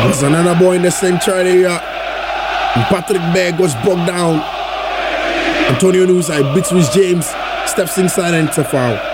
There's another boy in the same third area. Patrick Berg was bogged down. Antonio Nuzai beats Rhys James, steps inside and it's a foul.